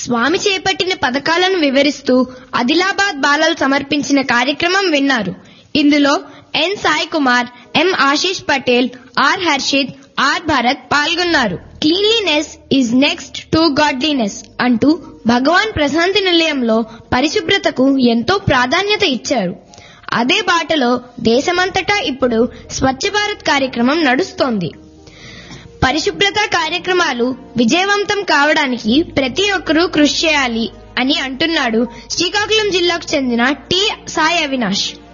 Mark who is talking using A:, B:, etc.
A: స్వామి చేపట్టిన పథకాలను వివరిస్తూ ఆదిలాబాద్ బాలలు సమర్పించిన కార్యక్రమం విన్నారు. ఇందులో ఎన్ సాయి కుమార్, ఎం ఆశీష్ పటేల్, ఆర్ హర్షిత్, ఆర్ భరత్ పాల్గొన్నారు. Cleanliness is next to godliness అంటూ భగవాన్ ప్రశాంతి నిలయంలో పరిశుభ్రతకు ఎంతో ప్రాధాన్యత ఇచ్చారు. అదే బాటలో దేశమంతటా ఇప్పుడు స్వచ్ఛ భారత్ కార్యక్రమం నడుస్తోంది. పరిశుభ్రత కార్యక్రమాలు విజయవంతం కావడానికి ప్రతి ఒక్కరూ కృషి చేయాలి అని అంటున్నాడు శ్రీకాకుళం జిల్లాకు చెందిన టి సాయి అవినాష్.